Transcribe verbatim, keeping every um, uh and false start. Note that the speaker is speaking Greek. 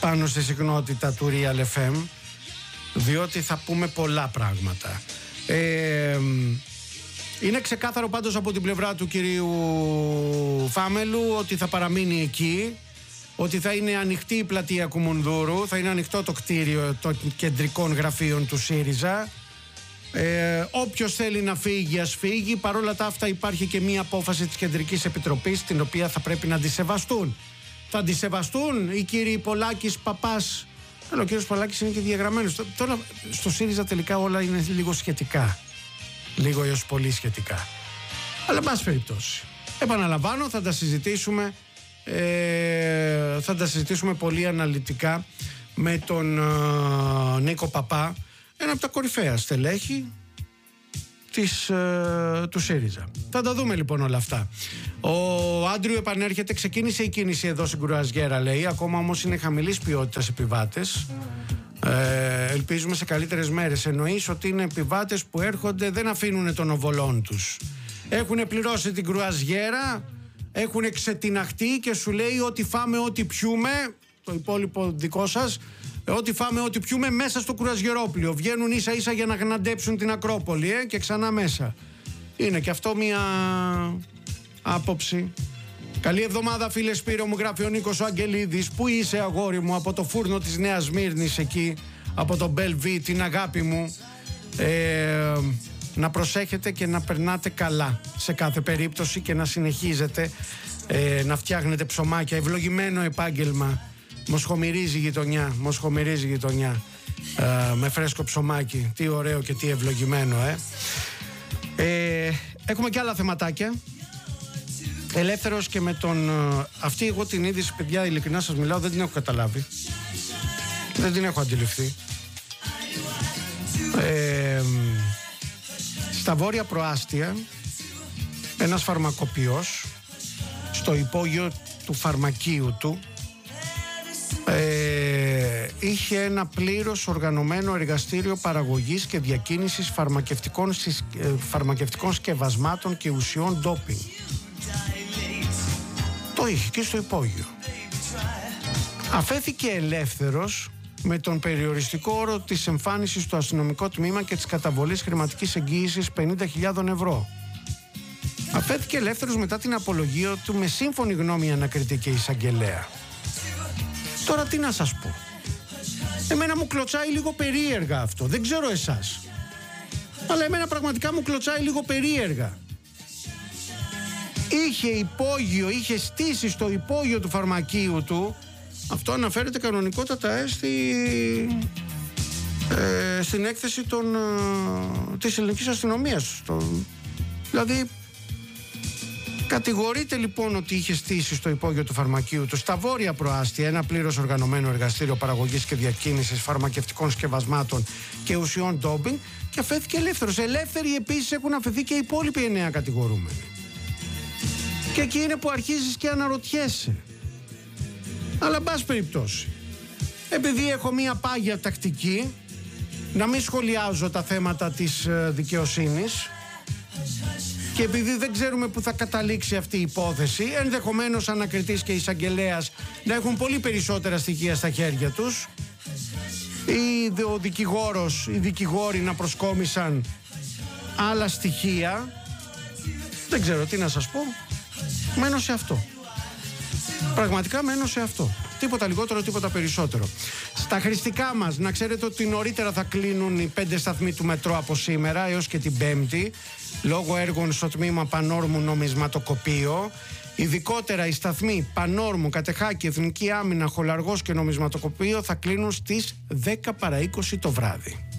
πάνω στη συχνότητα του Real εφ εμ, διότι θα πούμε πολλά πράγματα. Ε, είναι ξεκάθαρο πάντως από την πλευρά του κυρίου Φάμελου ότι θα παραμείνει εκεί, ότι θα είναι ανοιχτή η πλατεία Κουμουνδούρου, θα είναι ανοιχτό το κτίριο των κεντρικών γραφείων του ΣΥΡΙΖΑ. Ε, όποιος θέλει να φύγει, ας φύγει. Παρ' όλα τα αυτά υπάρχει και μία απόφαση της Κεντρικής Επιτροπής, την οποία θα πρέπει να αντισεβαστούν. Θα αντισεβαστούν οι κύριοι Πολάκης, Παπάς. Αλλά ο κύριος Πολάκης είναι και διαγραμμένος. Τώρα στο ΣΥΡΙΖΑ τελικά όλα είναι λίγο σχετικά. Λίγο έως πολύ σχετικά. Αλλά εν πάση περιπτώσει, επαναλαμβάνω, θα τα συζητήσουμε ε, θα τα συζητήσουμε πολύ αναλυτικά με τον ε, Νίκο Παπά, ένα από τα κορυφαία στελέχη της, ε, του ΣΥΡΙΖΑ. Θα τα δούμε λοιπόν όλα αυτά. Ο Άντριου επανέρχεται, ξεκίνησε η κίνηση εδώ στην Κρουαζιέρα, λέει, ακόμα όμως είναι χαμηλής ποιότητας επιβάτες. Ε, ελπίζουμε σε καλύτερες μέρες. Εννοείς ότι είναι επιβάτες που έρχονται, δεν αφήνουν τον οβολόν τους. Έχουν πληρώσει την Κρουαζιέρα, έχουν ξετιναχτεί και σου λέει ότι φάμε ό,τι πιούμε, το υπόλοιπο δικό σας, ό,τι φάμε ό,τι πιούμε μέσα στο κρουαζιερόπλιο. Βγαίνουν ίσα ίσα για να γναντέψουν την Ακρόπολη ε, και ξανά μέσα. Είναι και αυτό μια άποψη. Καλή εβδομάδα φίλε Σπύρο, μου γράφει ο Νίκος ο Αγγελίδης. Πού είσαι αγόρι μου, από το φούρνο της Νέας Μύρνης εκεί, από το Μπελβί, την αγάπη μου. ε, Να προσέχετε και να περνάτε καλά σε κάθε περίπτωση και να συνεχίζετε ε, να φτιάχνετε ψωμάκια. Ευλογημένο επάγγελμα. Μοσχομυρίζει η γειτονιά, μοσχομυρίζει η γειτονιά ε, με φρέσκο ψωμάκι. Τι ωραίο και τι ευλογημένο ε. ε Έχουμε και άλλα θεματάκια. Ελεύθερος και με τον... Αυτή εγώ την είδηση, παιδιά, ειλικρινά σας μιλάω, δεν την έχω καταλάβει. Δεν την έχω αντιληφθεί. Ε, στα βόρεια προάστια, ένας φαρμακοποιός στο υπόγειο του φαρμακείου του ε, είχε ένα πλήρως οργανωμένο εργαστήριο παραγωγής και διακίνησης φαρμακευτικών, φαρμακευτικών σκευασμάτων και ουσιών ντόπινγκ. Το είχε και στο υπόγειο. Αφέθηκε ελεύθερος με τον περιοριστικό όρο της εμφάνισης στο αστυνομικό τμήμα και της καταβολής χρηματικής εγγύησης πενήντα χιλιάδες ευρώ. Αφέθηκε ελεύθερος μετά την απολογία του με σύμφωνη γνώμη ανακριτική εισαγγελέα. Τώρα τι να σας πω. Εμένα μου κλωτσάει λίγο περίεργα αυτό. Δεν ξέρω εσάς. Αλλά εμένα πραγματικά μου κλωτσάει λίγο περίεργα. Είχε υπόγειο, είχε στήσει στο υπόγειο του φαρμακείου του. Αυτό αναφέρεται κανονικότατα ε, στη, ε, στην έκθεση των, ε, της ελληνικής αστυνομίας. Το, δηλαδή κατηγορείται λοιπόν ότι είχε στήσει στο υπόγειο του φαρμακείου του στα βόρεια προάστια ένα πλήρως οργανωμένο εργαστήριο παραγωγής και διακίνησης φαρμακευτικών σκευασμάτων και ουσιών ντόπινγκ και αφέθηκε ελεύθερος. Ελεύθεροι επίσης έχουν αφαιθεί και οι υπόλοιποι εννέα κατηγορούμενοι. Και εκεί είναι που αρχίζεις και αναρωτιέσαι. Αλλά εν πάση περιπτώσει, επειδή έχω μία πάγια τακτική να μην σχολιάζω τα θέματα της δικαιοσύνης και επειδή δεν ξέρουμε που θα καταλήξει αυτή η υπόθεση, ενδεχομένως ανακριτής και εισαγγελέας να έχουν πολύ περισσότερα στοιχεία στα χέρια τους ή ο δικηγόρος, οι δικηγόροι να προσκόμισαν άλλα στοιχεία, δεν ξέρω τι να σας πω. Μένω σε αυτό. Πραγματικά μένω σε αυτό. Τίποτα λιγότερο, τίποτα περισσότερο. Στα χρηστικά μας, να ξέρετε ότι νωρίτερα θα κλείνουν οι πέντε σταθμοί του μετρό από σήμερα έως και την Πέμπτη, λόγω έργων στο τμήμα Πανόρμου Νομισματοκοπείο. Ειδικότερα οι σταθμοί Πανόρμου, Κατεχάκη, Εθνική Άμυνα, Χολαργός και Νομισματοκοπείο θα κλείνουν στις δέκα παρά είκοσι το βράδυ.